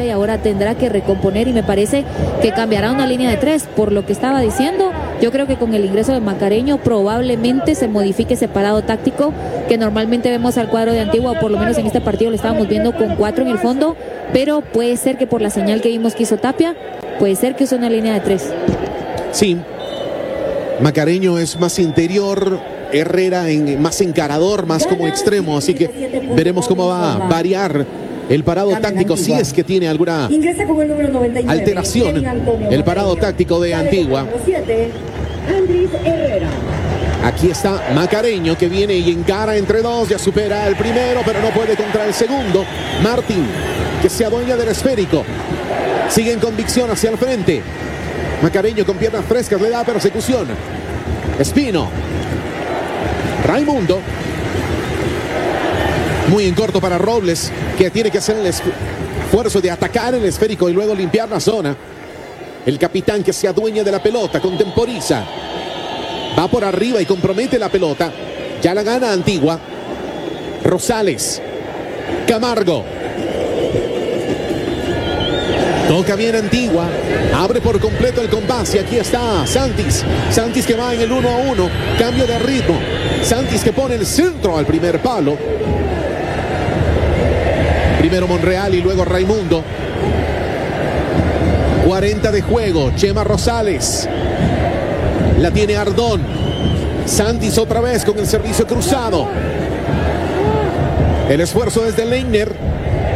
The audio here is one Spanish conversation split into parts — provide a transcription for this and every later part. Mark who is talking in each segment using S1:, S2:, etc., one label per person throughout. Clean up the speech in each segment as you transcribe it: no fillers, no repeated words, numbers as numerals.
S1: Tapia y ahora tendrá que recomponer, y me parece que cambiará una línea de 3, por lo que estaba diciendo. Yo creo que con el ingreso de Macareño probablemente se modifique ese parado táctico que normalmente vemos al cuadro de Antigua, o por lo menos en este partido lo estábamos viendo con 4 en el fondo, pero puede ser que por la señal que vimos que hizo Tapia, puede ser que use una línea de 3.
S2: Sí, Macareño es más interior, Herrera más encarador, más como extremo, así que veremos cómo va a variar el parado táctico, si es que tiene alguna alteración el parado táctico de Antigua. Aquí está Macareño, que viene y encara entre dos, ya supera el primero, pero no puede contra el segundo. Martín, que se adueña del esférico, sigue en convicción hacia el frente. Macareño con piernas frescas le da persecución. Espino, Raimundo, muy en corto para Robles, que tiene que hacer el esfuerzo de atacar el esférico y luego limpiar la zona. El capitán, que se adueña de la pelota, contemporiza, va por arriba y compromete la pelota. Ya la gana Antigua. Rosales, Camargo, toca bien Antigua, abre por completo el compás y aquí está Santis. Santis que va en el 1-1, cambio de ritmo. Santis que pone el centro al primer palo. Primero Monreal y luego Raimundo. 40 de juego, Chema Rosales. La tiene Ardón. Santis otra vez con el servicio cruzado. El esfuerzo es de Leiner.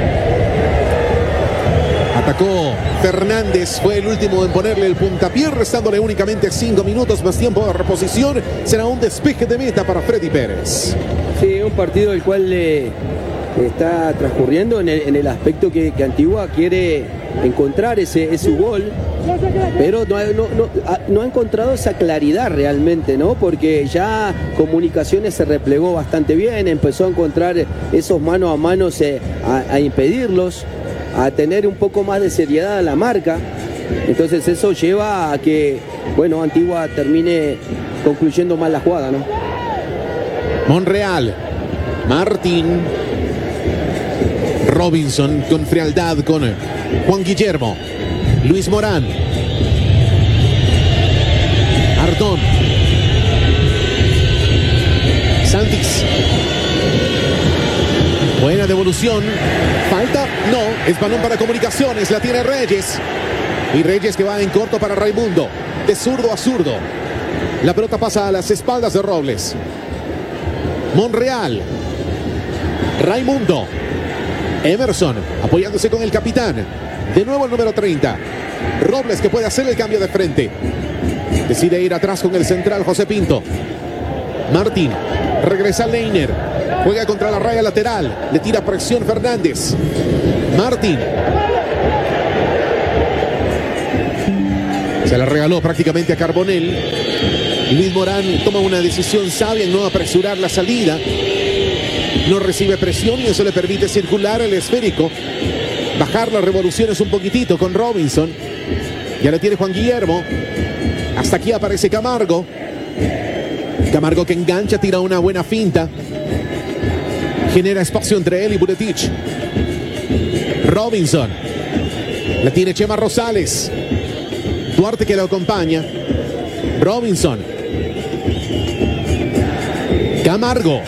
S2: Atacó Fernández, fue el último en ponerle el puntapié, restándole únicamente 5 minutos más tiempo de reposición. Será un despeje de meta para Freddy Pérez.
S3: Sí, un partido el cual está transcurriendo en el aspecto que Antigua quiere encontrar ese gol, pero no ha encontrado esa claridad realmente, ¿no? Porque ya Comunicaciones se replegó bastante bien, empezó a encontrar esos mano a mano a impedirlos, a tener un poco más de seriedad a la marca. Entonces eso lleva a que, bueno, Antigua termine concluyendo mal la jugada, ¿no?
S2: Monreal, Martín, Robinson con frialdad con Juan Guillermo, Luis Morán, Ardón, Santis. Buena devolución. Falta, no, es balón para Comunicaciones, la tiene Reyes. Y Reyes que va en corto para Raimundo, de zurdo a zurdo. La pelota pasa a las espaldas de Robles. Monreal, Raimundo, Emerson apoyándose con el capitán. De nuevo el número 30. Robles, que puede hacer el cambio de frente. Decide ir atrás con el central José Pinto. Martín, regresa Leiner. Juega contra la raya lateral. Le tira presión Fernández. Martín. Se la regaló prácticamente a Carbonell. Luis Morán toma una decisión sabia en no apresurar la salida. No recibe presión y eso le permite circular el esférico. Bajar las revoluciones un poquitito con Robinson. Ya le tiene Juan Guillermo. Hasta aquí aparece Camargo. Camargo que engancha, tira una buena finta. Genera espacio entre él y Buletich. Robinson. La tiene Chema Rosales. Duarte que lo acompaña. Robinson. Camargo.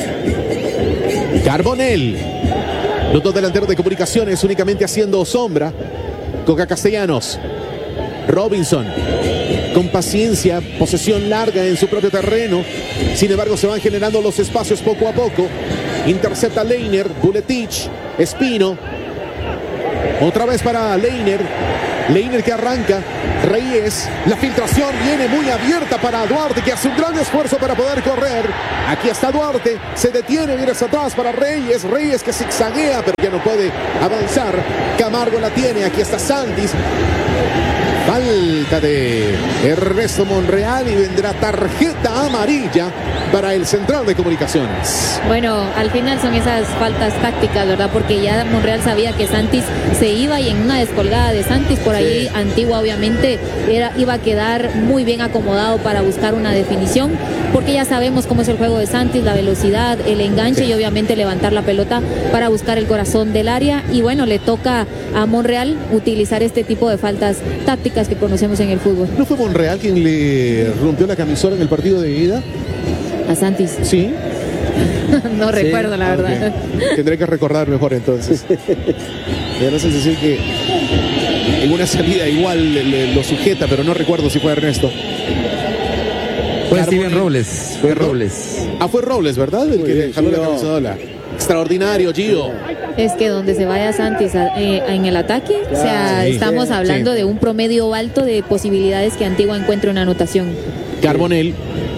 S2: Carbonell. Los dos delanteros de Comunicaciones únicamente haciendo sombra. Coca Castellanos. Robinson. Con paciencia, posesión larga en su propio terreno. Sin embargo, se van generando los espacios poco a poco. Intercepta Leiner, Buletich, Espino. Otra vez para Leiner. Leiner que arranca. Reyes. La filtración viene muy abierta para Duarte, que hace un gran esfuerzo para poder correr. Aquí está Duarte. Se detiene, viene hacia atrás para Reyes. Reyes que zigzaguea, pero ya no puede avanzar. Camargo la tiene. Aquí está Santis. Falta de Ernesto Monreal y vendrá tarjeta amarilla para el central de comunicaciones.
S1: Bueno, al final son esas faltas tácticas, ¿verdad? Porque ya Monreal sabía que Santis se iba y en una descolgada de Santis por ahí, Antigua obviamente iba a quedar muy bien acomodado para buscar una definición, porque ya sabemos cómo es el juego de Santis, la velocidad, el enganche y obviamente levantar la pelota para buscar el corazón del área. Y bueno, le toca a Monreal utilizar este tipo de faltas tácticas que conocemos en el fútbol.
S2: ¿No fue Monreal quien le rompió la camisola en el partido de ida?
S1: ¿A Santis?
S2: Sí.
S1: No recuerdo, la verdad.
S2: Okay. Tendré que recordar mejor entonces. Me da la sensación que en una salida igual lo sujeta, pero no recuerdo si fue Ernesto.
S4: Fue Steven Robles. Fue Robles.
S2: Fue Robles, ¿verdad? El que le jaló la camisola. Extraordinario, Gio.
S1: Es que donde se vaya Santis en el ataque, o sea, estamos hablando de un promedio alto de posibilidades que Antigua encuentre una anotación.
S2: Carbonell.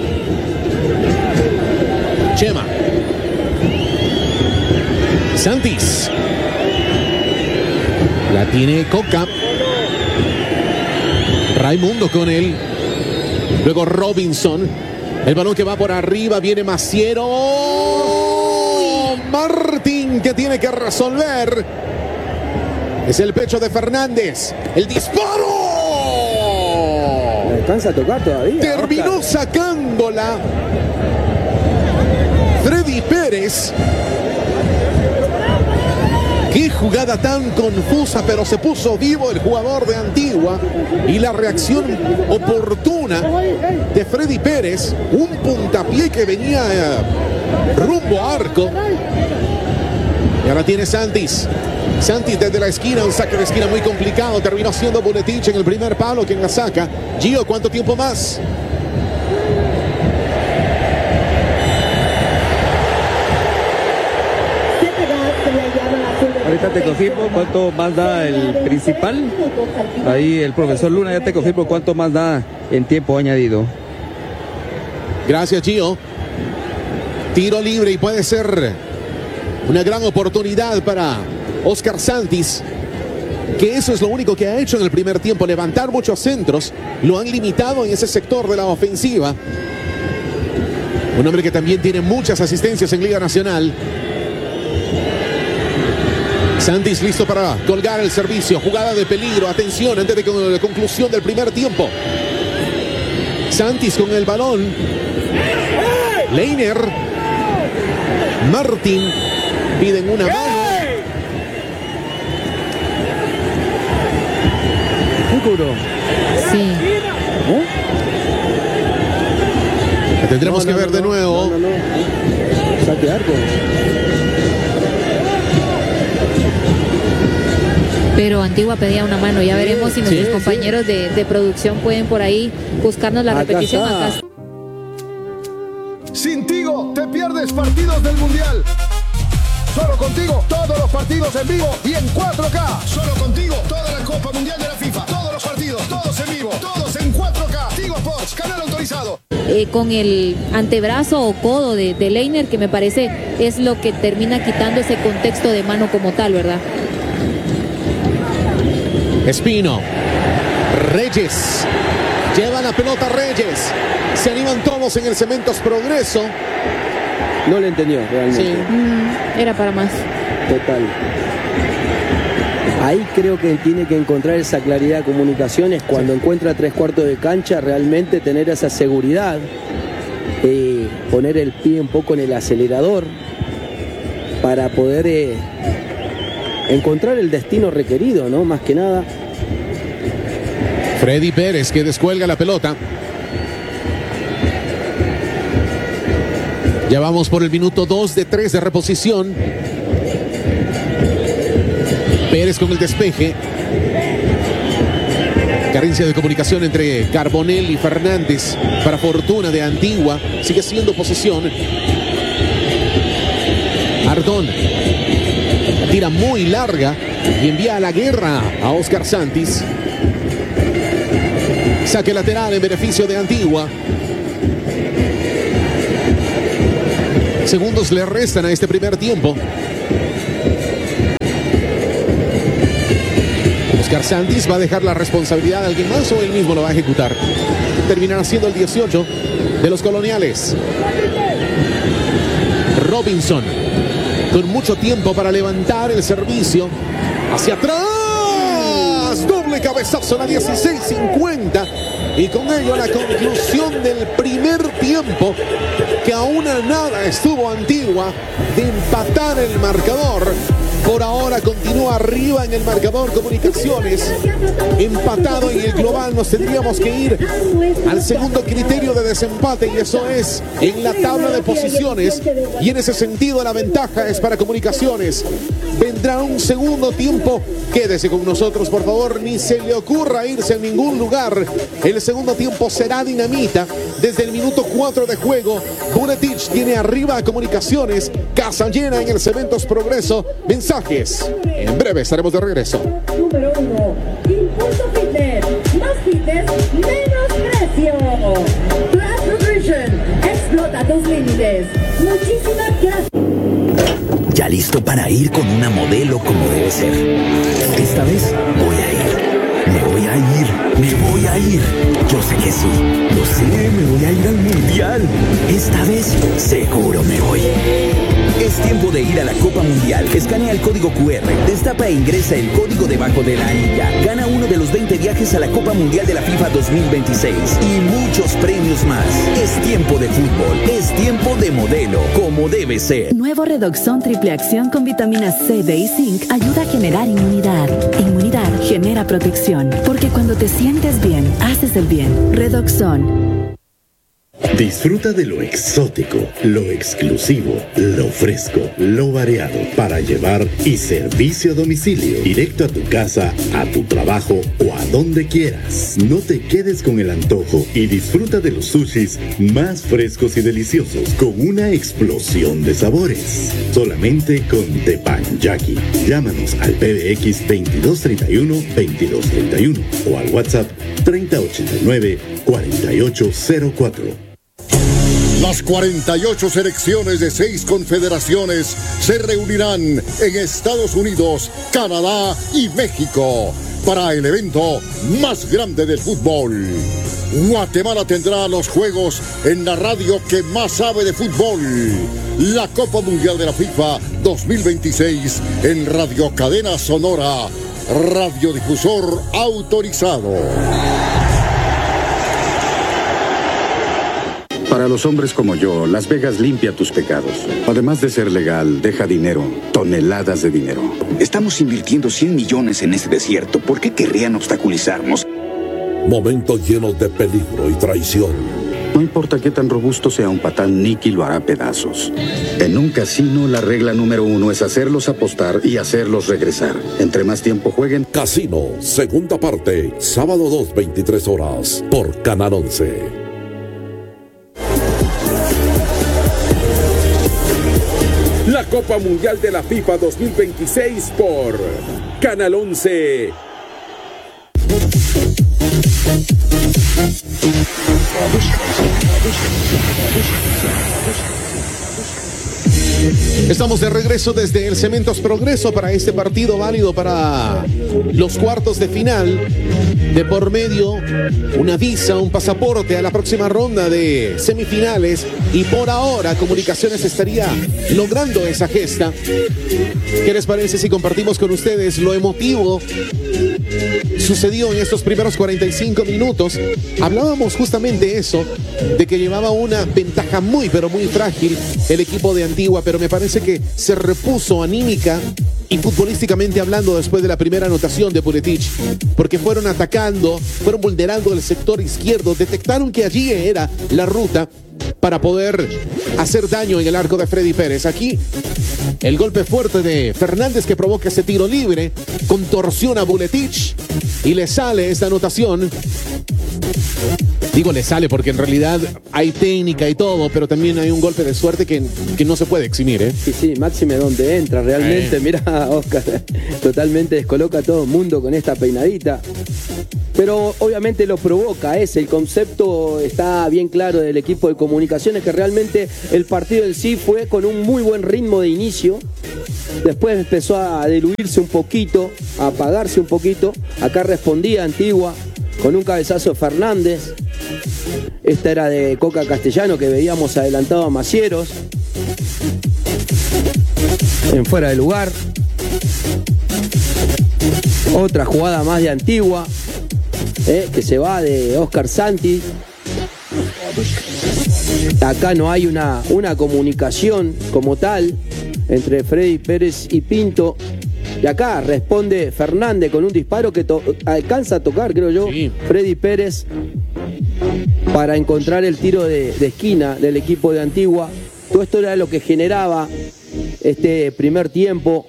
S2: Chema. Santis. La tiene Coca. Raimundo con él. Luego Robinson. El balón que va por arriba. Viene Maciero. Martín que tiene que resolver. Es el pecho de Fernández. El disparo.
S3: ¿Le alcanza a tocar todavía?
S2: Terminó sacándola Freddy Pérez. Qué jugada tan confusa, pero se puso vivo el jugador de Antigua y la reacción oportuna de Freddy Pérez, un puntapié que venía rumbo a arco. Y ahora tiene Santis. Santis desde la esquina, un saque de esquina muy complicado. Terminó siendo Buletich en el primer palo quien la saca. Gio, ¿cuánto tiempo más?
S4: Ahorita te confirmo cuánto más da el principal. Ahí el profesor Luna ya te confirmo cuánto más da en tiempo añadido.
S2: Gracias, Gio. Tiro libre y puede ser una gran oportunidad para Oscar Santis, que eso es lo único que ha hecho en el primer tiempo, levantar muchos centros. Lo han limitado en ese sector de la ofensiva. Un hombre que también tiene muchas asistencias en Liga Nacional. Santis listo para colgar el servicio. Jugada de peligro. Atención antes de la conclusión del primer tiempo. Santis con el balón. Leiner. Martín. Piden una mano.
S1: Sí.
S2: La tendremos que ver de nuevo.
S3: Saque arco.
S1: Pero Antigua pedía una mano. Ya veremos si nuestros compañeros de producción pueden por ahí buscarnos la repetición. Acá.
S5: Sin Tigo te pierdes partidos del Mundial. Solo contigo, todos los partidos en vivo y en 4K. Solo contigo, toda la Copa Mundial de la FIFA. Todos los partidos, todos en vivo, todos en 4K. Tigo Sports, canal autorizado.
S1: Con el antebrazo o codo de Leiner, que me parece es lo que termina quitando ese contexto de mano como tal, ¿verdad?
S2: Espino. Reyes. Lleva la pelota Reyes. Se animan todos en el Cementos Progreso.
S3: No le entendió realmente.
S1: Sí. Era para más.
S3: Total. Ahí creo que tiene que encontrar esa claridad de comunicaciones cuando encuentra 3/4 de cancha, realmente tener esa seguridad, poner el pie un poco en el acelerador para poder encontrar el destino requerido, ¿no? Más que nada.
S2: Freddy Pérez que descuelga la pelota. Ya vamos por el minuto 2 de 3 de reposición. Pérez con el despeje. Carencia de comunicación entre Carbonell y Fernández. Para fortuna de Antigua. Sigue siendo posesión. Ardón. Tira muy larga y envía a la guerra a Oscar Santis. Saque lateral en beneficio de Antigua. Segundos le restan a este primer tiempo. Oscar Santis va a dejar la responsabilidad a alguien más o él mismo lo va a ejecutar. Terminará siendo el 18 de los coloniales. Robinson, con mucho tiempo para levantar el servicio. Hacia atrás. Doble cabezazo a la 16:50. Y con ello la conclusión del primer tiempo, que a una nada estuvo Antigua de empatar el marcador. Por ahora continúa arriba en el marcador Comunicaciones, empatado en el global. Nos tendríamos que ir al segundo criterio de desempate, y eso es en la tabla de posiciones, y en ese sentido la ventaja es para Comunicaciones. Vendrá un segundo tiempo. Quédese con nosotros, por favor, ni se le ocurra irse a ningún lugar. El segundo tiempo será dinamita. Desde el minuto 4 de juego, Buletich tiene arriba a Comunicaciones. Casa llena en el Cementos Progreso. Mensajes. En breve estaremos de regreso.
S6: Número 1. Impulso Fitness. Más fitness, menos precio. Plus Nutrition. Explota tus límites. Muchísimas gracias.
S7: Ya listo para ir con una modelo como debe ser. Esta vez voy a ir. Me voy a ir. Me voy a ir. Yo sé que sí. Lo sé, me voy a ir al mundial. Esta vez seguro me voy. Es tiempo de ir a la Copa Mundial. Escanea el código QR, destapa e ingresa el código debajo de la anilla. Gana uno de los 20 viajes a la Copa Mundial de la FIFA 2026 y muchos premios más. Es tiempo de fútbol, es tiempo de modelo, como debe ser.
S8: Nuevo Redoxon Triple Acción con vitaminas C, D y Zinc ayuda a generar inmunidad. Inmunidad genera protección, porque cuando te sientes bien, haces el bien. Redoxon.
S9: Disfruta de lo exótico, lo exclusivo, lo fresco, lo variado para llevar y servicio a domicilio, directo a tu casa, a tu trabajo o a donde quieras. No te quedes con el antojo y disfruta de los sushis más frescos y deliciosos con una explosión de sabores. Solamente con Teppanyaki. Llámanos al PBX 2231-2231 o al WhatsApp 3089-4804.
S5: Las 48 selecciones de 6 confederaciones se reunirán en Estados Unidos, Canadá y México para el evento más grande del fútbol. Guatemala tendrá los juegos en la radio que más sabe de fútbol. La Copa Mundial de la FIFA 2026 en Radio Cadena Sonora, radiodifusor autorizado.
S10: Para los hombres como yo, Las Vegas limpia tus pecados. Además de ser legal, deja dinero, toneladas de dinero.
S11: Estamos invirtiendo 100 millones en este desierto. ¿Por qué querrían obstaculizarnos?
S12: Momentos llenos de peligro y traición.
S10: No importa qué tan robusto sea un patán, Nicky lo hará pedazos. En un casino, la regla número 1 es hacerlos apostar y hacerlos regresar. Entre más tiempo jueguen...
S12: Casino, segunda parte, sábado 2, 23 horas, por Canal 11.
S13: La Copa Mundial de la FIFA 2026 por Canal 11.
S2: Estamos de regreso desde el Cementos Progreso para este partido válido para los cuartos de final. De por medio, una visa, un pasaporte a la próxima ronda de semifinales. Y por ahora, Comunicaciones estaría logrando esa gesta. ¿Qué les parece si compartimos con ustedes lo emotivo sucedió en estos primeros 45 minutos? Hablábamos justamente eso, de que llevaba una ventaja muy, pero muy frágil el equipo de Antigua, pero me parece que se repuso anímica y futbolísticamente hablando después de la primera anotación de Buletich, porque fueron atacando, fueron vulnerando el sector izquierdo, detectaron que allí era la ruta para poder hacer daño en el arco de Freddy Pérez. Aquí el golpe fuerte de Fernández que provoca ese tiro libre, contorsiona a Buletich y le sale esta anotación. Digo le sale porque en realidad hay técnica y todo, pero también hay un golpe de suerte que no se puede eximir, ¿eh?
S3: Sí, máxime donde entra, realmente. Mira, Oscar, totalmente descoloca a todo el mundo con esta peinadita. pero obviamente lo provoca. El concepto está bien claro del equipo de Comunicaciones, que realmente el partido en sí fue con un muy buen ritmo de inicio. Después empezó a diluirse un poquito, a apagarse un poquito. Acá respondía Antigua con un cabezazo de Fernández. Esta era de Coca Castellano, que veíamos adelantado a Macieros. En fuera de lugar. Otra jugada más de Antigua, que se va de Oscar Santi. Acá no hay una comunicación como tal entre Freddy Pérez y Pinto. Y acá responde Fernández con un disparo que alcanza a tocar, creo yo, sí. Freddy Pérez, para encontrar el tiro de esquina del equipo de Antigua. Todo esto era lo que generaba este primer tiempo.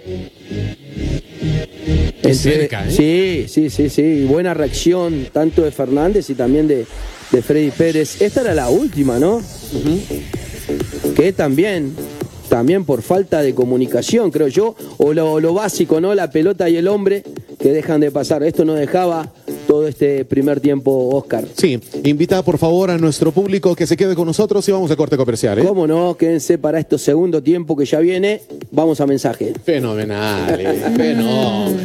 S2: Cerca, ¿eh?
S3: Sí. Buena reacción tanto de Fernández y también de Freddy Pérez. Esta era la última, ¿no? Uh-huh. Que también por falta de comunicación, creo yo, o lo básico, ¿no? La pelota y el hombre que dejan de pasar. Esto no dejaba todo este primer tiempo, Oscar.
S2: Sí, invita por favor a nuestro público que se quede con nosotros y vamos a corte comercial, ¿eh?
S3: ¿Cómo no? Quédense para este segundo tiempo que ya viene. Vamos a mensaje.
S2: Fenomenal, fenomenal.